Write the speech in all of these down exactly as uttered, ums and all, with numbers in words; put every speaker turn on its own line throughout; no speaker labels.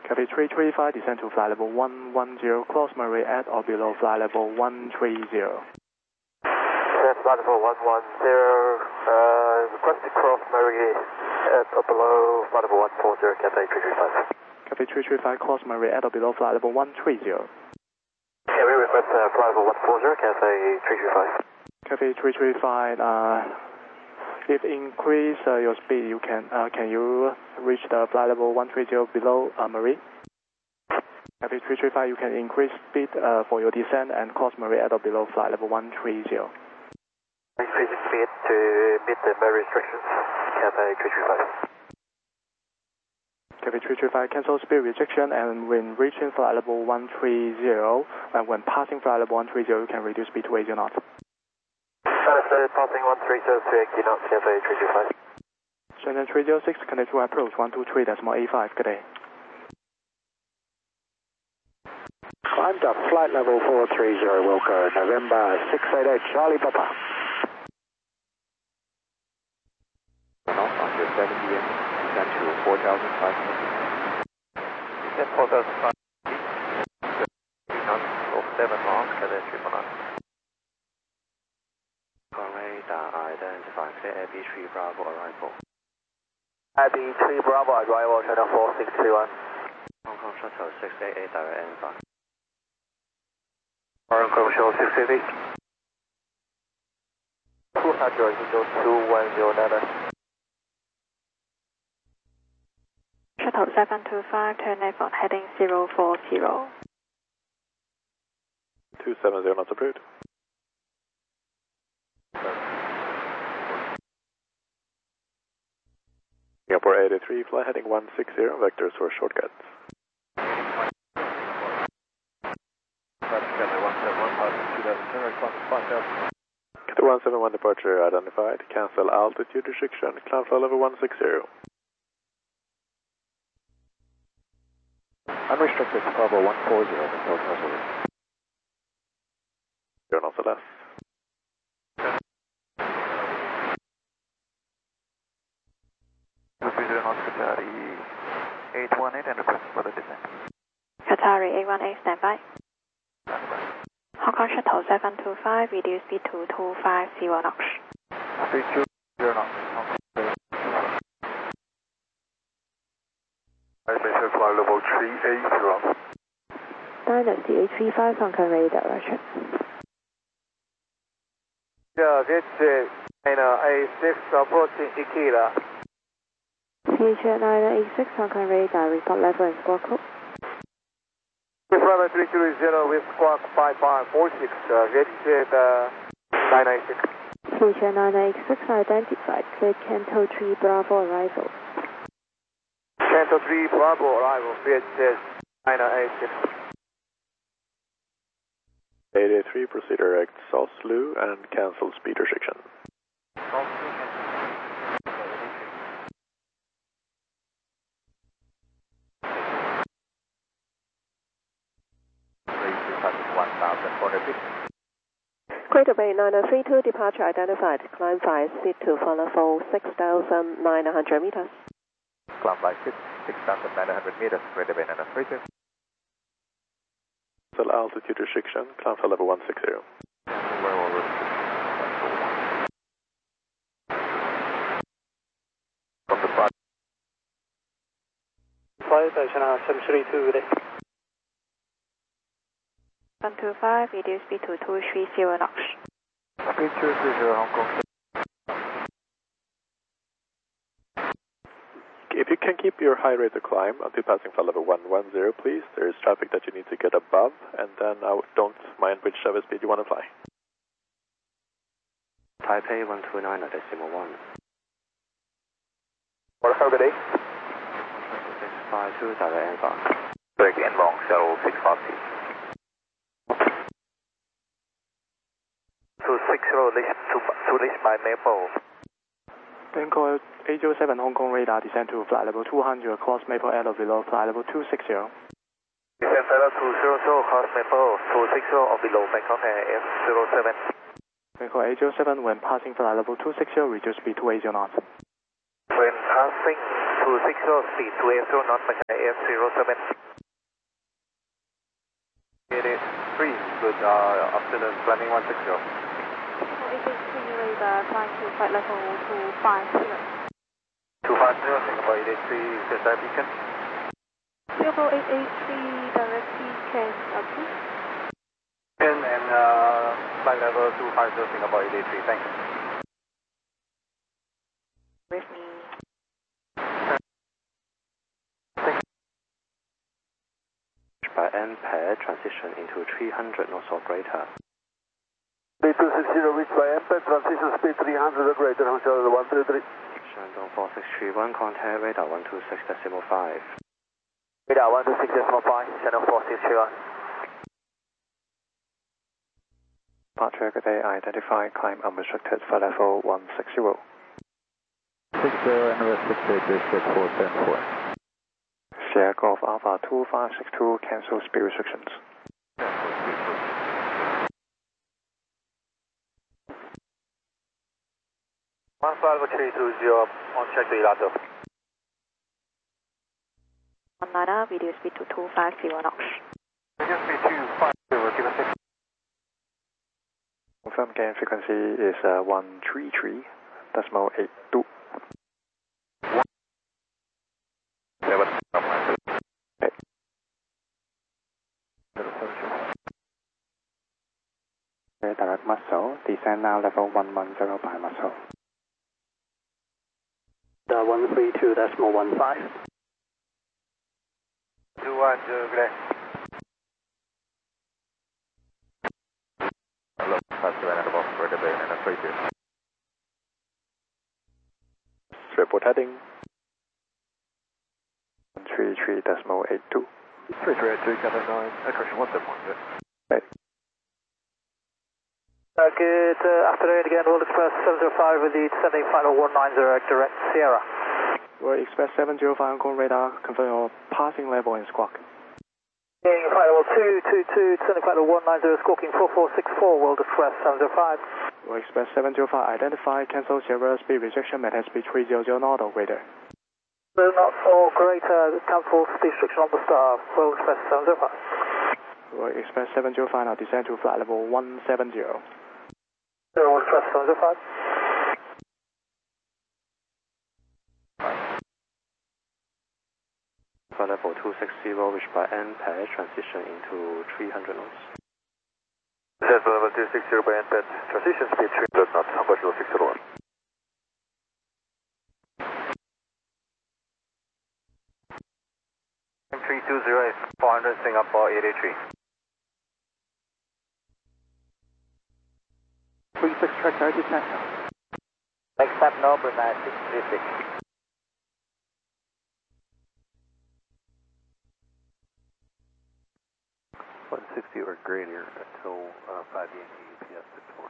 Copy three three five, descend to flight level one one zero, cross Murray at or below flight level one three zero.
Yes, flight level one one zero, uh, request to cross Murray at or below flight level one four zero, Cathay three three five.
Copy three three five, cross Murray at or below flight level one three zero.
Yeah, we request uh, flight level one four zero, Cathay three three five.
Copy three three five, uh, if increase uh, your speed, you can uh, can you reach the flight level one three zero below uh, Murray? Copy three three five, you can increase speed uh, for your descent and cross Murray at or below flight level one three zero.
Increasing speed to meet the Murray restrictions, Cathay three three five.
Copy three three five, cancel speed rejection, and when reaching flight level one three zero, and when passing flight level one three zero, you can reduce speed to eighty knots.
Understood, passing one three zero to eighty knots, Cathay three two five.
Shenzhen three zero six, connect to approach one two three decimal eight five, good day.
Climbed up, flight level four three zero, Wilco, November six eight eight, Charlie Papa.
Off after seven P M, descend to four thousand five hundred.
Descend four thousand five hundred. Knots of seven miles, Cathay three one nine.
Radar identify, clear A B three Bravo arrival.
A B three Bravo arrival, channel four six two one.
Hong Kong Shuttle six eight eight direct N five.
Hong Kong Shuttle six eight eight. two hundred, Windows two one zero nine.
Shuttle seven two five, turn left on heading zero four zero.
two seven zero knots approved. Singapore eight eight three, fly heading one six zero, vectors for shortcuts. Cathay one seven one departure identified, cancel altitude restriction, climb flight level one six zero.
Unrestricted, Bravo one four zero, Hotel Castle.
Zero knots or less.
Qatari eight one eight and request for the descent.
Qatari eight one eight, stand by. Hong Kong Shuttle seven two five, reduce speed to two five zero knots.
three two zero knots. I measure flight level three eight zero.
Dynasty eight three five, Hong Kong ready direction.
Yeah, that's it. And uh, A six approaching Ikeda.
Future nine eight six, Hong Kong radar, report level and squawk code.
Flight three three zero with squawk five five four six, uh, that's uh, nine eight six.
Future nine eight six identified, clear Canto three Bravo arrival.
Canto three Bravo arrival, that's nine eight six.
eight eight three, proceed direct South Lu and cancel speed restriction.
Greater Bay nine three two, departure identified, climb five, speed to follow level six thousand nine hundred meters.
Climb by six, six thousand nine hundred meters, Greater Bay nine three two.
Cancel altitude restriction, climb flight level one six zero.
From the front. Flight Channel seven three two, good day.
one two five, reduce speed to two three zero knots.
three two zero, Hong Kong.
If you can keep your high rate of climb until passing flight level one one zero, please. There is traffic that you need to get above, and then I don't mind whichever speed you want to fly.
Taipei one two nine decimal one.
What a good day.
six five two direct N five.
Direct N long, shuttle six five two. two six zero, to reach by Maple.
Bangkok eight zero seven Hong Kong radar, descend to flight level two hundred, cross Maple at or below flight level two six zero.
Descend flight level two hundred, cross Maple, two six zero or below Bangkok Air F zero seven.
Bangkok eight zero seven, when passing flight level two six zero, reduce speed to eighty knots.
When passing two six zero, speed two eight zero, not Machine F zero seven.
eight eight three, good uh, afternoon, climbing one six zero.
eight eight three radar, flying to flight level two five zero.
two five zero, Singapore eight eight three, Central Beacon.
Singapore eight eight three, direct beacon approved.
And, and uh, flight level two five zero, Singapore eight eight three, thanks.
With me.
By N pad, transition into three hundred knots or greater.
B two six zero, reach by M P E D, transition speed three hundred or greater, Hotel one three three.
Shandong four six three one, contact radar one two six decimal five.
Radar one two six decimal five, channel four six three one.
Departure good day, identify, climb unrestricted for level one six zero.
six zero and restricted, restrict four seven four.
Sierra Golf Alpha two five six two, cancel speed restrictions.
one five three two zero, on check the Elato.
One niner, video speed to two five zero knots.
Video speed two five zero, give us six.
Confirm gain frequency is uh, one three three decimal eight two.
Direct muscle, descend now level one one zero by muscle.
The one three two decimal one five.
two one zero, good day.
Hello, faster than above for the bay and a three two.
Report heading. one three three decimal eight two.
three three eight two, Captain nine, correction one seven one zero.
Right.
Uh, good uh, afternoon again, World Express seven zero five with the descending final one nine zero direct Sierra.
World Express seven zero five on radar, confirm your passing level and squawk.
Being flight level two two two, descending flight level one nine zero, squawking four four six four, World Express seven zero five.
World Express seven zero five, identify, cancel Sierra speed restriction, maintain speed three hundred knot or greater.
Not or greater, cancel speed restriction on the star, World Express seven zero five.
World Express seven zero five, now descend to flight level one seven zero.
World Express seven zero five.
For level two six zero, reach by N pad, transition into three hundred knots.
Descend for level two six zero by N P E D, transition speed three hundred knots, vertical six zero one.
three two zero eight, four hundred, Singapore eight eight three.
three six tractor descent.
Next step number nine six three six.
one sixty or greater until uh, five D N T U P S six four.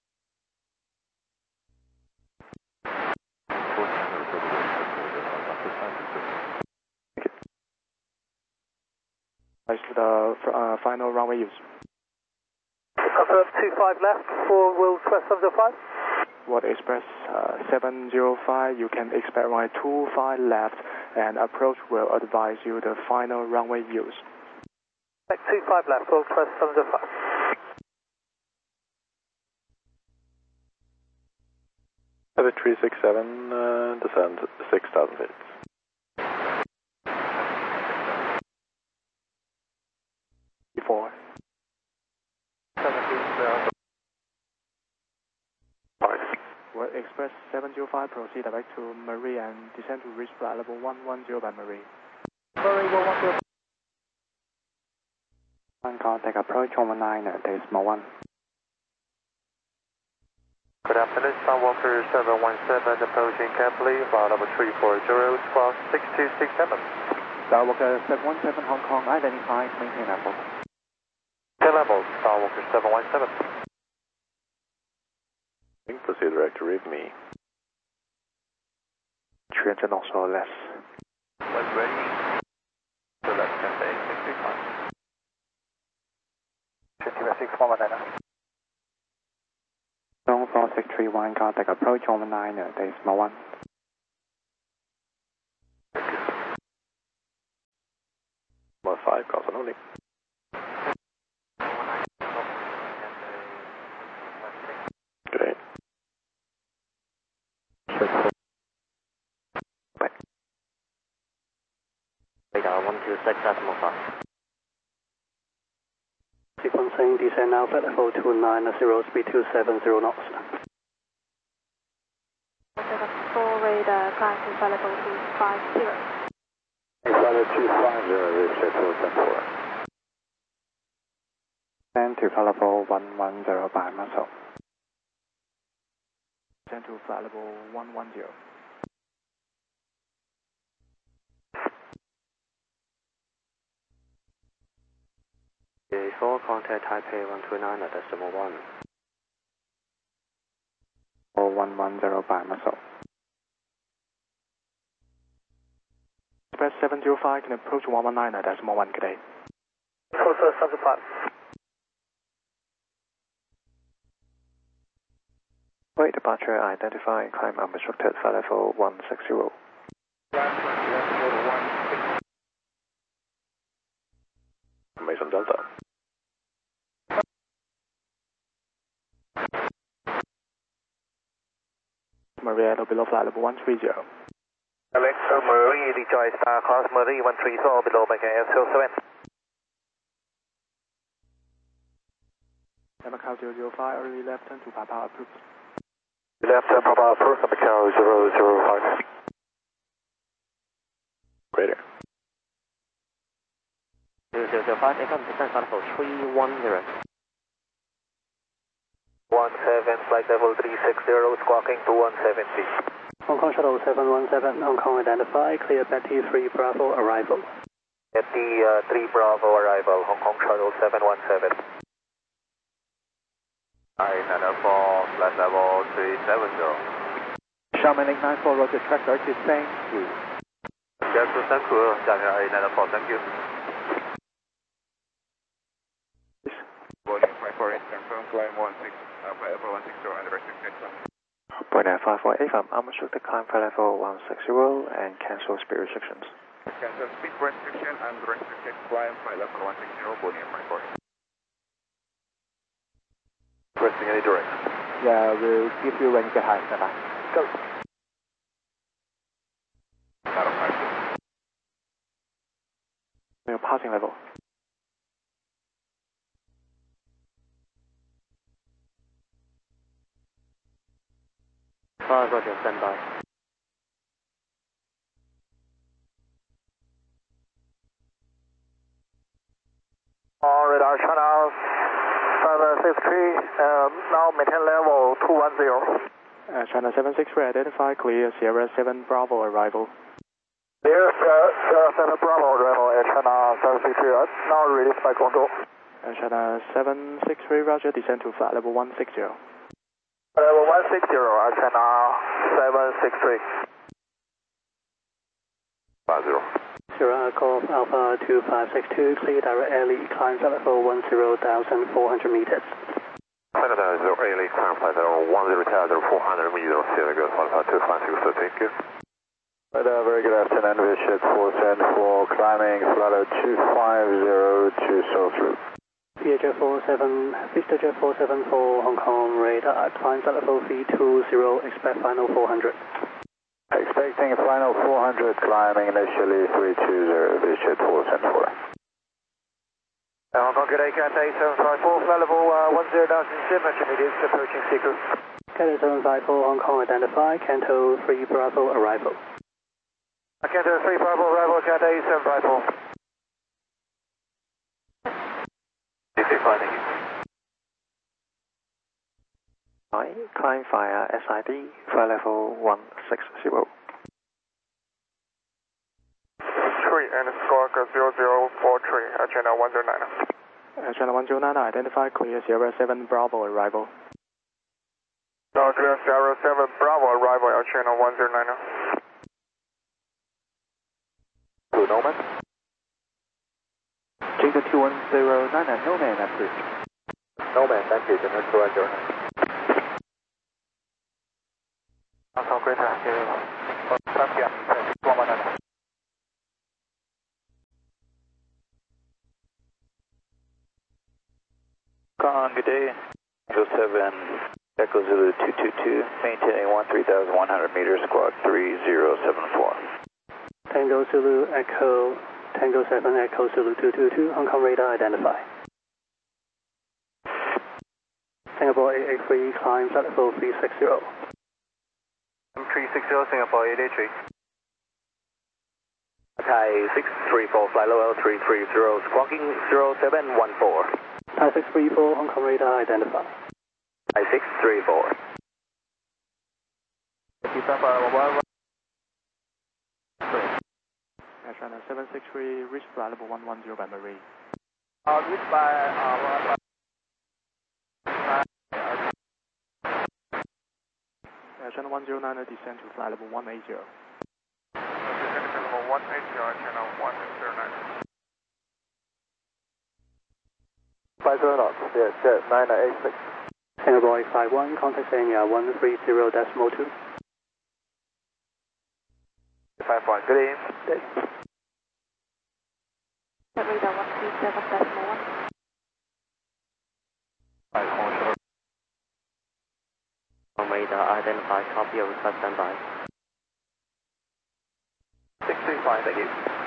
The uh, final runway use.
Confirm two five left for World Express seven zero five.
World Express uh, seven zero five, you can expect runway two five left and approach will advise you the final runway use.
two five left, World Express seven zero five.
seven three six seven, uh, descend six thousand feet.
Four. World Express seven zero five, proceed direct to Marie and descend to reach flight level one one zero by Marie.
Marie one one zero.
One contact approach one nine decimal one.
Good afternoon, Skywalker seven one seven, approaching carefully, flight level three four zero, squawk six two six seven.
Skywalker seven one seven Hong Kong, identify, maintain level.
ten level, Skywalker seven one seven.
Proceed direct to read me.
three hundred knots or less.
Was ready. So that's Cathay six three five. fifty six one one nine.
Zone four six three one, contact approach one nine decimal one.
One five, constant only. Good day.
Radar one two six decimal five.
Sequencing, descend now, flight level two nine zero, speed two seven zero knots.
four radar, climb to flight level two five zero.
Flight two five zero, reach four seven four.
Descend to flight level one one zero by muscle.
Descend to flight level one one zero.
four, contact Taipei one two nine decimal one.
Or one one zero by muscle.
Express seven zero five can approach one one nine decimal one, good day.
Process seven five.
Weight departure identified, climb unrestricted, flight level one six zero. Mason Delta.
Maria below flight level one three zero.
Alexa Marie, rejoin Star Cross Marie one three zero below Mega Air zero seven.
Macau zero zero five, early left turn to Papa approved.
Left turn Papa approved, Macau zero zero five.
Greater.
zero zero zero five, Econ descent flight level three one zero.
one seven, flight level three six zero, squawking to one seventy.
Hong Kong Shuttle seven one seven, Hong Kong identified, clear Betty three Bravo arrival.
Betty uh, three Bravo arrival, Hong Kong Shuttle seven one seven.
I nine four, flight level three seven zero.
Xiamen eight nine four, Roger, track thirty, thank you.
Yes, thank you, Daniel eight nine four, thank you. Boarding five four eight, confirm flight one six, uh, flight level one six zero, and restrict takeoff. Boarding five four eight from unrestricted, climb flight level one six zero and cancel speed restrictions. Cancel speed restriction and restricted climb flight level one six zero, boarding five four eight. Resting any direction?
Yeah, we'll give you when you get high, bye-bye.
Go.
Battle five.
Your passing level.
five, Roger, stand by.
On radar channel seven six three, um, now maintain level two one zero.
Uh, China seven six three identified, clear Sierra seven Bravo arrival.
Clear Sierra seven Bravo arrival at China seven six three, now release by control.
Uh, China seven six three, Roger, descend to flight level one six zero.
Level one six zero, at China seven six three.
five zero.
Sierra Golf Alpha two five six two, clear direct air lead, climb flight level one zero thousand four hundred meters.
Flight level zero air lead, climb flight level one zero thousand four hundred meters, Sierra Golf Alpha two five six two, thank you.
Right, uh, very good afternoon, Visit four seven four, climbing flight level two five zero to Seoul through.
V H F four seven, Vista Jet four seven four, Hong Kong radar, climb flight level three two zero, expect final four hundred.
Expecting final four hundred, climbing initially three two zero, Visit four seven four.
Hong Kong, good day, Cathay seven five four, flight level uh, one zero thousand seven, intermediate approaching Seacoast.
Cathay seven five four, Hong Kong identified, Canto three Bravo arrival.
Canto three Bravo arrival, Cathay seven five four.
Finding. Right, climb via S I D, flight level one six zero.
Three and squawk zero zero four three, at China one zero nine.
Uh, China one zero nine identified, clear Sierra seven Bravo arrival.
Now clear Sierra seven Bravo arrival, at China one zero nine.
To Norman.
Jacob two one zero nine, no man approved.
No man, thank you, General two one zero nine. Hong Kong, greater, thank you, one one nine.
Con, good day. Echo seven, Echo Zulu two two two, maintaining one three thousand one hundred meters, squawk three zero seven four.
Tango Zulu Echo, Tango seven Echo Zulu two two two, Hong Kong radar identified. Singapore eight eight three, climb flight level three six zero.
three six zero, Singapore eight eight three. Thai six three four, fly low L three three zero, squawking zero seven one four.
Thai six three four, Hong Kong radar identified.
Thai six three four.
Air China seven six three, reach flight level one one zero by Marie.
Uh, reach by, uh,
Air China one zero nine, descend to flight level one eighty.
descend to level one eighty, Air China one zero nine.
five zero knots, yeah, jet nine eight six.
Singapore eight five one, contact area one three zero decimal two.
five one, good evening.
Radar one three seven decimal one.
Radar identified, copy your request, stand by.
six three five, thank you.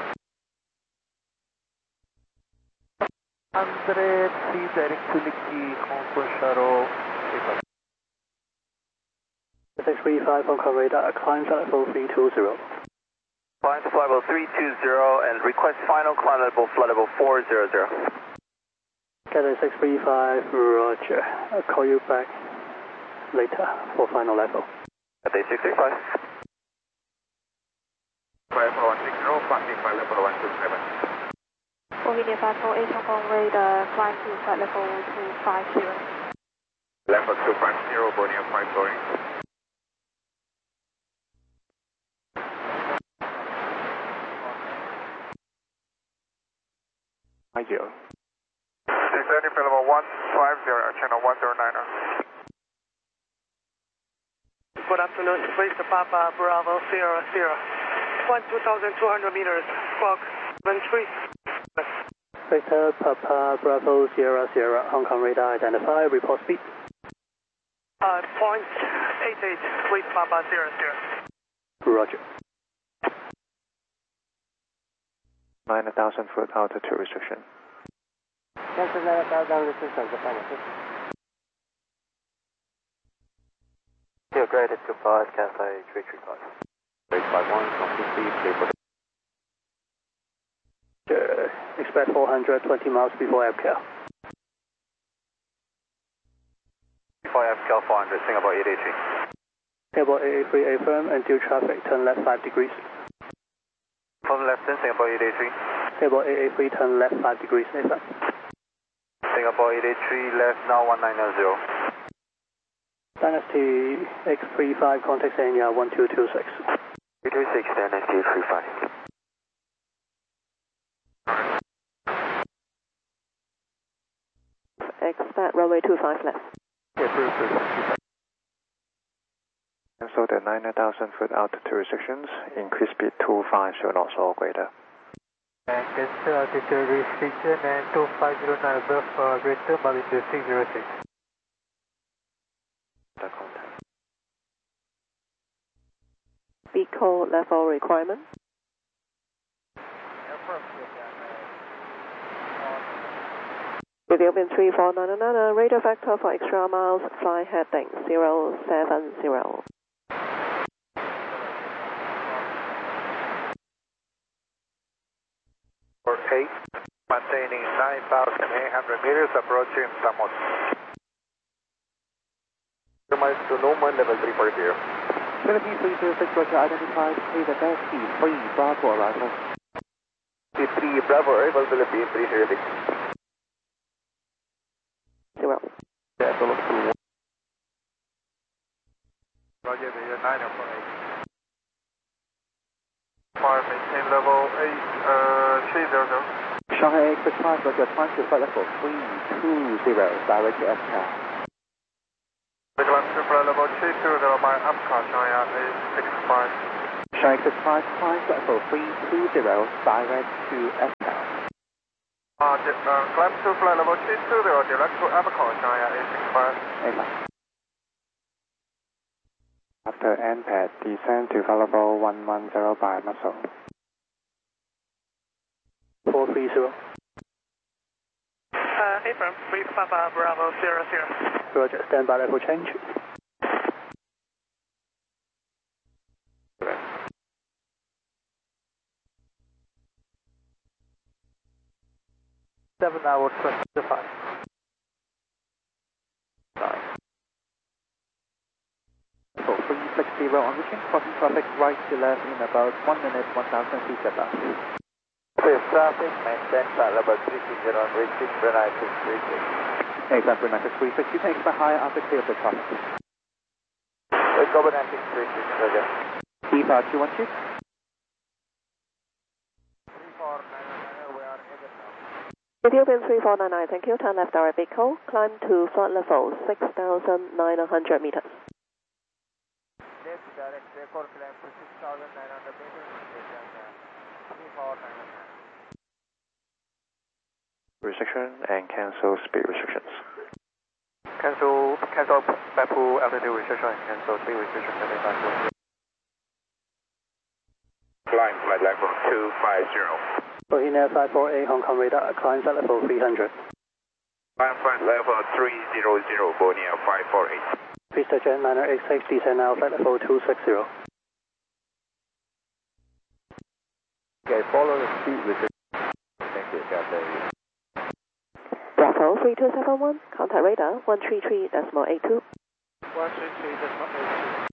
one hundred, please direct to Nikki, Hong Kong shuttle.
six three five, Hong Kong radar, climb flight level three two zero.
Climb to flight level three two zero and request final climb level flight level four zero zero.
Gather six three five, roger. I'll call you back later for final level.
Cathay six three five. Flight level one six zero, passing flight level one two seven.
Bohemia five four eight, Hong Kong radar, climb to flight level two five zero.
Level two five zero, Bohemia five four eight.
Thank you.
Descending for level one five zero, channel one zero nine.
Good afternoon, please Papa Bravo Sierra Sierra. One two thousand two hundred meters, squawk seven three.
Victor Papa Bravo Sierra Sierra, Hong Kong radar identified, report speed.
Uh, point eight eight, please Papa Sierra Sierra.
Roger.
nine thousand foot altitude restriction.
You're graded to five, Cathay three three five.
eight five one, copy speed, clear for
Uh, expect four hundred twenty miles before F C A L.
Before F C A L four hundred, Singapore eight eight three.
Singapore eight eight three, affirm, and due traffic, turn left five degrees.
From left in, Singapore eight eight three.
Singapore eight eight three, turn left five degrees, affirm.
Singapore eight eight three, left now one nine zero.
Dynasty X three five, contact area one two two six.
two two six, Dynasty eight three five.
Expect runway two five left.
Cancel the nine thousand foot altitude restrictions, increase speed two five zero knots or greater.
And cancel altitude restriction and two five zero nine above for greater Malindu six zero six.
The contact.
Speed call level requirement. Ethiopian three four nine nine, radar vector for extra miles, fly heading zero seven zero.
For eight, maintaining nine thousand eight hundred meters, approaching Samot. Miles to Norman, level three forty.
Philippines three zero six, Roger, identified, clear the best speed, three, Bravo arrival.
three, Bravo arrival, Philippines three zero six.
Zero.
Yeah, so look to Roger, the nine for eight. Fire maintain level eight, uh, three zero zero.
Shanghai Express five, Roger, climb to flight level three two zero, direct to F C A L.
The climb to flight level three two zero by Apcar, Shanghai eight six five.
Shanghai Express five, climb flight level three two zero, direct to F C A L.
Uh, Roger. Uh, climb to flight level three two zero, direct to Abercorn, China eight six five.
After N pad, descend to flight level one one zero by muscle.
four three zero.
Uh, affirm, three Papa Bravo zero zero.
Roger, stand by level change.
seven hours twenty-five. So three six zero on reaching, crossing traffic right to left in about one minute, one thousand feet about.
Clear traffic, maintain flight level three six zero on reaching, Brunei six three six.
Exact Brunei six three six, you can expect higher after clear of the traffic.
Let's go Brunei six three six, Roger.
E V A two one two.
Ethiopian three four nine nine, thank you. Turn left Arabic call. Climb to flight level six thousand nine hundred meters.
Left direct record climb to six thousand nine hundred meters. three four nine nine.
Restriction and cancel speed restrictions.
Cancel, cancel Baipu altitude restriction and cancel speed restriction.
Climb flight level two five zero.
Boeing Air five four eight, Hong Kong radar, climb flight level three hundred.
Climb flight level three zero zero, Boeing Air five four eight.
Vista Jet niner eight six, descend now flight level two six zero.
Okay, follow the speed restriction. Thank you, Captain.
Bravo three two seven one, contact radar one three three decimal eight two.
one three three decimal eight two.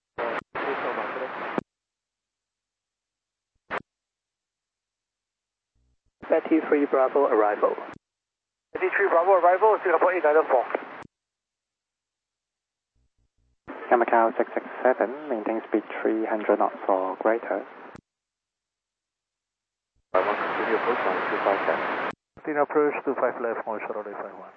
Betty three Bravo arrival.
Betty three Bravo arrival, Singapore eight nine four.
Macau six six seven, maintain speed three hundred knots or greater.
I want to continue approach on two five ten.
Continue approach two five left, more shuttle five one.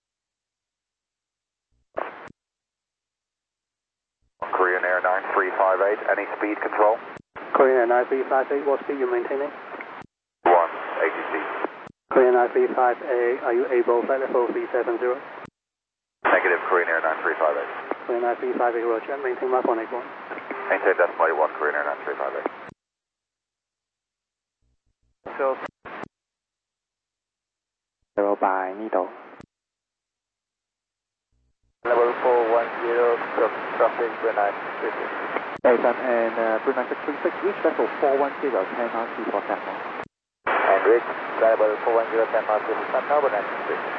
Korean Air nine three five eight, any speed control?
Korean Air nine three five eight, what speed you maintaining?
one eighty feet.
Korean nine three five eight, are you able flight level three seven zero?
Negative, Korean Air nine three five eight.
Korean nine three five eight, Roger, maintain Mach one eight one.
Maintain decimal eight one, Korean Air nine three five eight.
So,
Zero by needle.
Level four one zero, traffic Brunei six three six.
Excellent, and uh, Brunei six three six, reach level four one zero, ten R C for Captain.
And reach level four one zero, ten R C for Captain, Brunei six three six.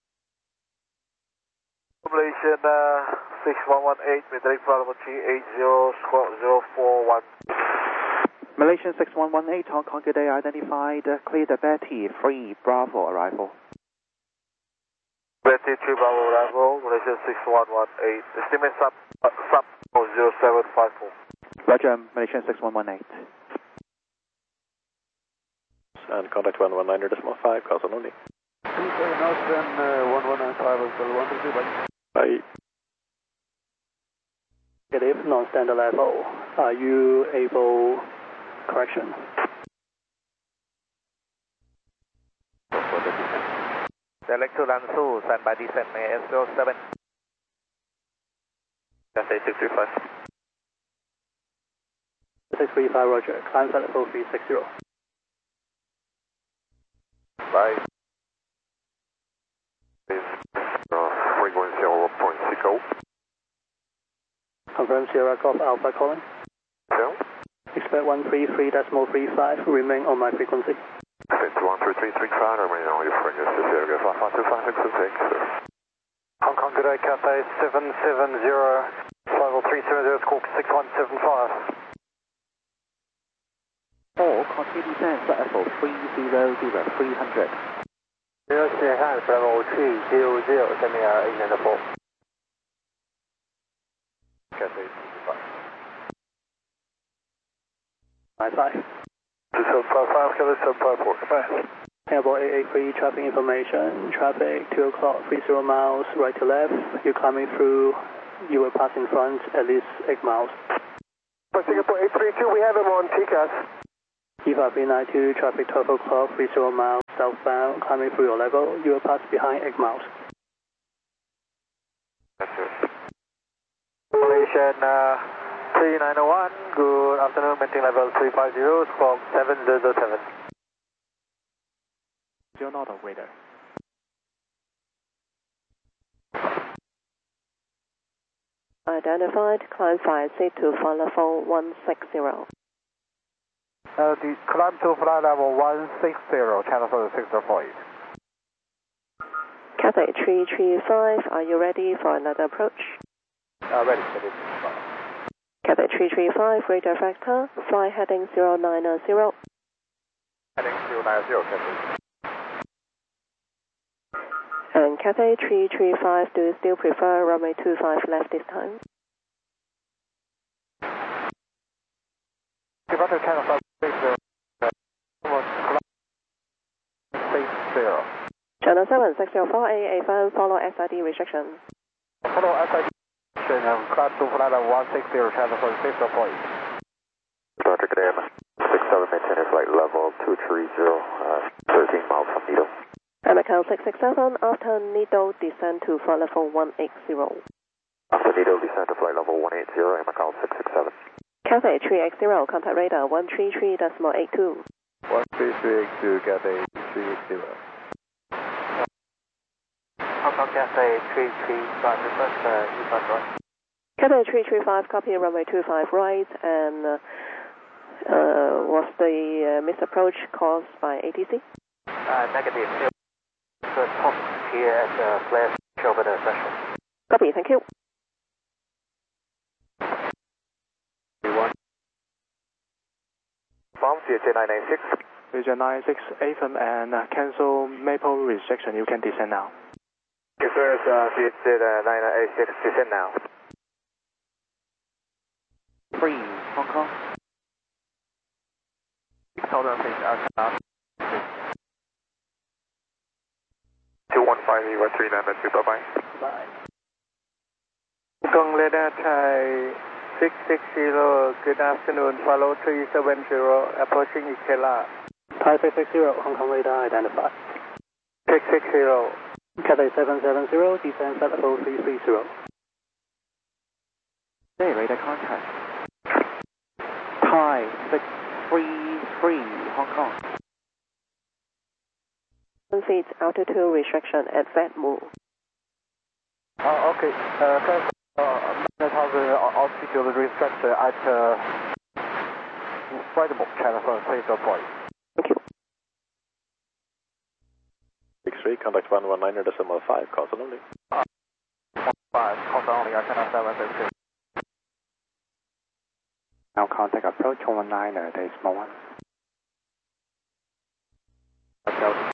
Population uh, six one one eight, metric flight level three eight zero, squawk zero four one.
Malaysian six one one eight, Hong Kong today identified, uh, clear the Betty three Bravo arrival.
Betty three Bravo arrival, Malaysian six one one eight, estimate sub, uh, sub zero seven five four.
Roger, Malaysian six one one eight.
And contact one one nine decimal five, call only.
please say Northern uh, one one nine five is the one two three by.
Bye.
Negative, non-standard level. Are you able, correction?
Select to Lansu, stand by descent, may S zero seven. That's A six three five.
six three five, Roger, climb flight level three six zero.
Bye. Frequency zero point six zero.
Confirm Sierra Golf Alpha calling.
Zero.
Expect one three three decimal three five, remain on my frequency.
Expect one three three three five, remain on your frequency, Sierra Golf Alpha two five six six six.
Hong Kong Good Day Cathay seven seven zero, flight level three seven zero, squawk six one seven five.
Or continue descent, flight level three zero zero, three hundred.
Zero Shanghai, flight level three zero zero, send me uh, eight nine four. Cathay five.
Five five.
seven five five, Cathay seven five four, goodbye.
Airport eight eight three, traffic information. Traffic two o'clock, three zero miles, right to left. You're climbing through, you will pass in front at least eight miles.
For Singapore eight three two, we have him on T C A S.
E five three nine two, traffic twelve o'clock, three zero miles southbound, climbing through your level. You will pass behind eight miles.
That's it. Malaysian uh, three nine zero one, good afternoon, maintain level three five zero, squawk seven zero zero seven.
Zero knot or greater.
Identified, climb five, seat to flight level one six zero.
Uh, the climb to flight level one six zero, channel for the six zero four eight.
Cathay three three five, are you ready for another approach?
Uh, ready, ready.
Cathay three three five, radar factor, fly heading zero nine zero.
Heading zero nine zero, Cathay.
And Cathay three three five, do you still prefer runway two five left this time?
Departure channel for six zero. six zero.
Channel seven six zero four eight, A F M, follow S I D restriction.
Follow S I D restriction and climb to flight level one six zero, channel for the six zero four eight. Departure Cathay six seven, maintain flight level two three zero, uh, thirteen miles from Needle.
American six six seven, after Needle, descend to flight level one eight zero.
After Needle, descend to flight level one eight zero, American six six seven.
Cathay three X zero, contact radar one three three point eight two.
one three three X two, Cathay three X zero. Hong Kong Cathay three three five, request uh, E five right.
Cathay three three five, copy runway two five right, and uh, uh, was the uh, misapproach caused by A T C?
Uh, negative. Good pop here at the flash over the session.
Copy, thank you.
one. Bomb, C H A nine nine six.
C H A nine six, A F M, and uh, cancel Maple restriction. You can descend now.
Yes, sir, uh, C H A nine nine eight six, descend now.
Free, Hong Kong.
Hold on, please. Uh, two one five zero three nine two, bye bye.
Bye.
Hong Kong radar Thai six six zero, good afternoon, follow three seven zero, approaching Ikela.
Thai six six zero, Hong Kong radar identified.
six six zero.
Cathay seven seven zero, descend flight level three three zero.
Hey, radar contact. Thai six three three, Hong Kong.
Feet altitude restriction at Z move.
Oh, okay. Uh, can uh, nine thousand altitude restriction at uh, right move, channel for six zero four eight.
Thank you.
six three, contact one one nine decimal five, constant only.
Uh, five, constant only, channel seven six two.
Now contact approach one one nine decimal one.
Okay.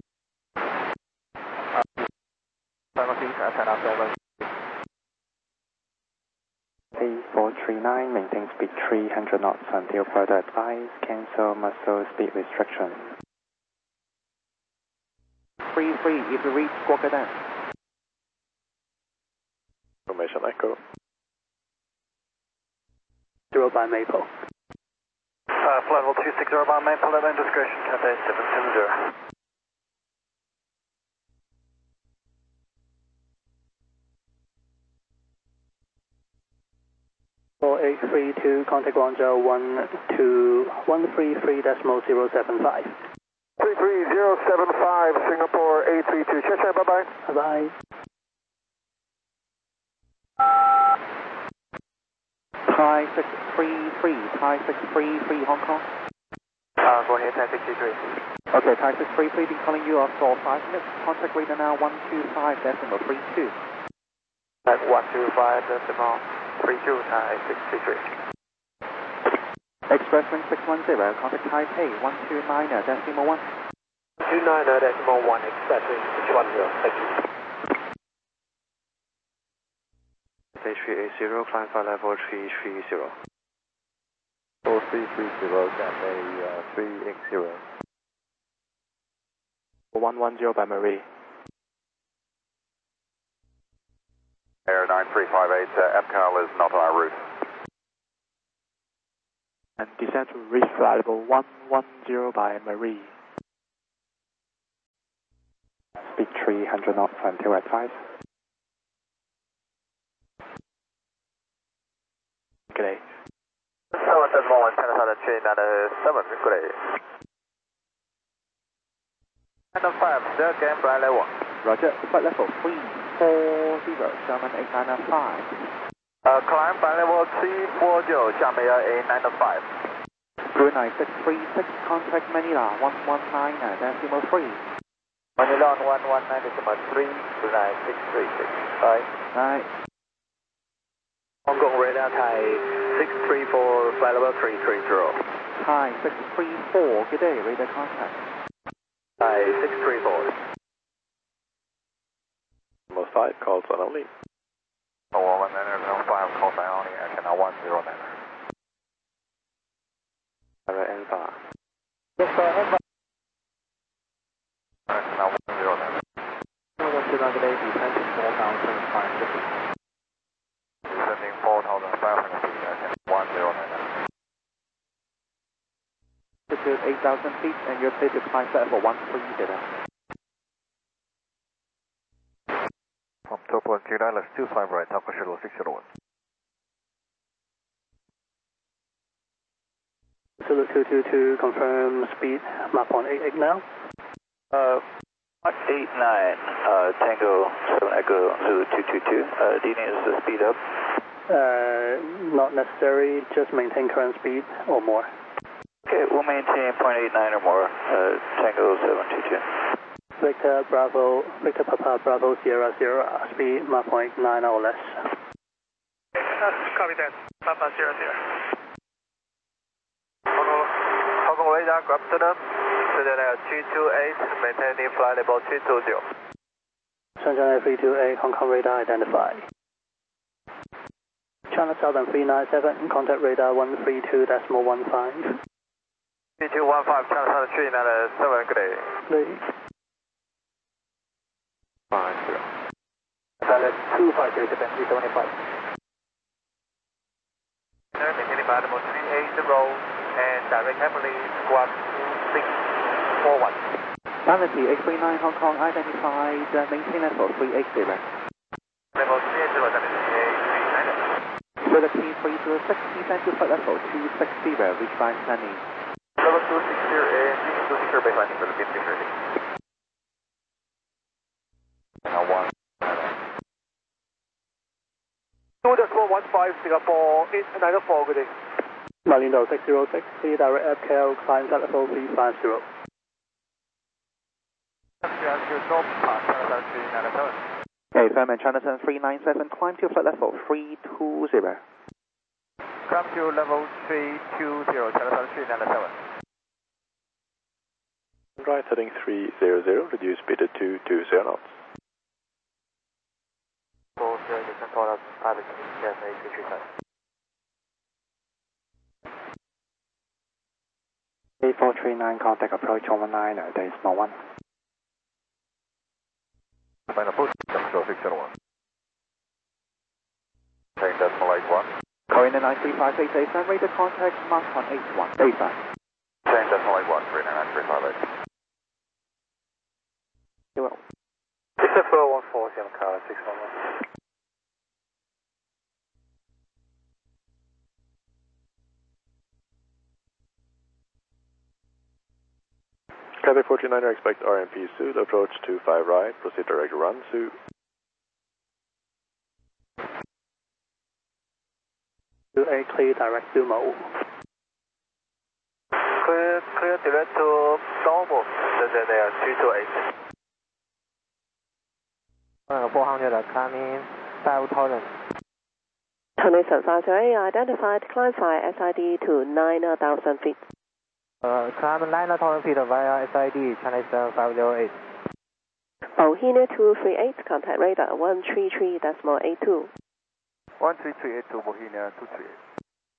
A four three nine, maintain speed three hundred knots until further advice, cancel muscle speed restriction.
Free, free, if you reach Guogadan.
Information echo.
Zero by Maple.
Uh, flight level two six zero by Maple, level indiscretion, Cathay seven seven zero.
four eight three two, contact Guangzhou one two one three three decimal zero seven five.
three three zero seven five, Singapore eight three two, check, check, bye bye.
Bye bye.
Thai six three three, Thai six three three, Hong Kong.
Uh, go ahead, Thai six three three.
Okay, Thai six three three, been calling you for five minutes. Contact radar now one two five decimal three two.
At one two five decimal three two, Thai six three three.
Express Wing six one zero, contact Taipei one two nine decimal one.
two nine decimal one, Express Wing six one zero, thank you.
Cathay three eight zero, climb flight level three three zero.
four three three zero, Cathay uh, three X zero.
one one zero by Marie.
Air nine three five eight, uh, F C A L is not on our route.
and descend to reach flight level one one zero by Marie.
Speed three hundred knots until advice.
Good day.
seven seven one, China Southern three ninety-seven, good day. nine five, zero again, flight level.
Roger, flight level three four zero, Sherman eight nine five.
Uh, climb flight level three four zero, Xiamen eight nine five.
Blue nine six three six, contact Manila one one nine, decimal three.
Manila on one one nine decimal three, Blue nine six three six. Bye.
Right.
Hong Kong radar Thai six three four, flight level three three zero.
Thai six three four, good day, radar contact.
Thai six three four.
Number five, call sign only.
Oh, one nine zero five, call sign only, China one zero nine.
China Alpha.
Yes, sir, Alpha. China one zero nine.
one two nine, good day, descending four thousand five hundred feet.
Descending four thousand five hundred feet, China one zero nine.
Altitude eight thousand feet, and you're clear to climb flight level one three zero.
From two point two nine, let's two five right, Takwa Shuttle six zero one.
Zulu two two two, confirm speed, map on eight eight now.
Uh, eight nine, uh, Tango seven Echo Zulu two two two, uh, do you need us to speed up?
Uh, not necessary, just maintain current speed or more.
Okay, we'll maintain point eight nine or more, uh, Tango seven two two.
Victor Bravo, Victor Papa Bravo Sierra Sierra, speed map point nine or less.
Uh, copy that, Papa Sierra Sierra.
Hong Kong radar, grab to them. Citadel three two eight, maintaining flight level three two zero.
Sunshine three two eight, Hong Kong radar identified. China Southern three nine seven, contact radar one three two decimal one five.
three two one five, China Southern three nine seven, good day.
Please.
Five zero.
Dallas two five zero, Japan three seven five. Maintaining flight level three eight zero, and direct heavily squad six four one.
Vanity eight three nine Hong Kong identified, uh, maintain level three eight zero.
Level three eight zero, that is eight three nine.
Philippine three zero six, descend to flight level two six zero, reach by Sunny.
Level two six zero, and two six zero, baseline Philippine two thirty. Now one.
two decimal one five, Singapore eight nine four, good day.
Malindo six zero six, clear direct F K L, climb flight level three five zero.
Okay, Fairman China Southern three nine seven, climb to flight level three two zero.
Climb to level three two zero, China Southern three nine seven.
Right heading three zero zero, reduce speed to two two zero knots.
four zero, descend four thousand five hundred feet, yes, eight two three five.
eight four three nine, contact approach one one nine, there is no one.
Find a post, Control six zero one. Take decimal eight one.
Corina nine three five eight eight, and radar contact mark on eight one eight five.
Take decimal eight one, three nine nine three five eight.
You will.
six four one four, Sierra Car six one one.
Cathay forty-niner, expect R M P suit, approach two five right, proceed direct run suit.
two eight, clear direct Sumo.
Clear, clear direct to normal, then they are three two eight. four hundred, coming five thousand.
Tony five zero eight, identified, climb flight S I D to nine thousand feet.
Uh, climb nine thousand feet via S I D, China five zero eight.
Bohemia two three eight, contact radar one three three decimal eight two.
one three three eight two, Bohemia two three eight.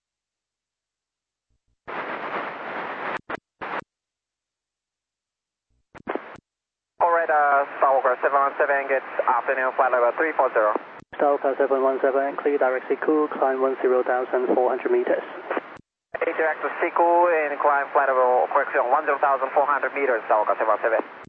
Alright, uh, Starwalker seven one seven, get afternoon flight level three four zero.
Starwalker seven one seven, clear direct Siku, climb one zero thousand four hundred meters.
eight direct to Siku, in climb flight level correction one zero thousand four hundred meters, Saoka seven seven.